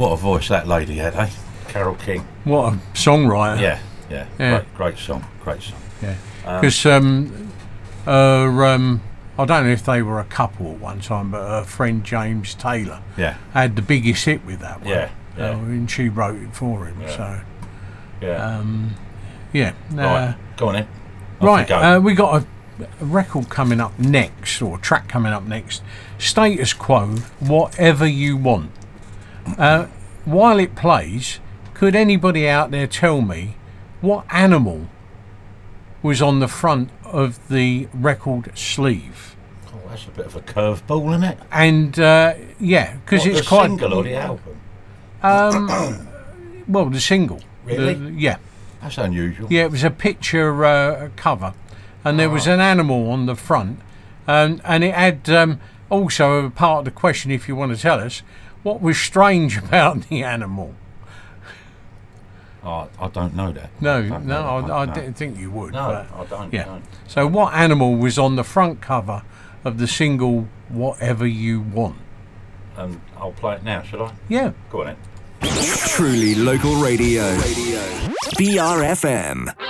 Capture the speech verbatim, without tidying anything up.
What a voice that lady had, eh? Carole King. What a songwriter. Yeah, yeah. Yeah. Great, great song. Great song. Yeah. Because um, uh, um, I don't know if they were a couple at one time, but her friend James Taylor Yeah. had the biggest hit with that one. Yeah, yeah. Uh, and she wrote it for him. Yeah. So, Yeah. um, yeah. Uh, right. Go on then. Off Right, you go. uh, we got a, a record coming up next, or a track coming up next. Status Quo, Whatever You Want. Uh, while it plays, could anybody out there tell me what animal was on the front of the record sleeve? Oh, that's a bit of a curveball, isn't it? And uh, yeah, because What, it's the quite single or the album? Um, well, the single. Really? The- yeah. That's unusual. Yeah, it was a picture uh, cover, and there was Ah. an animal on the front, um, and it had um, also a part of the question, if you want to tell us, what was strange about the animal? Oh, I don't know that. No, I don't know no, that I, one, I didn't think you would. No, but, I don't. yeah. don't. So, what animal was on the front cover of the single "Whatever You Want"? And I'll play it now, shall I? Yeah. Go on then. Truly local radio. B R F M.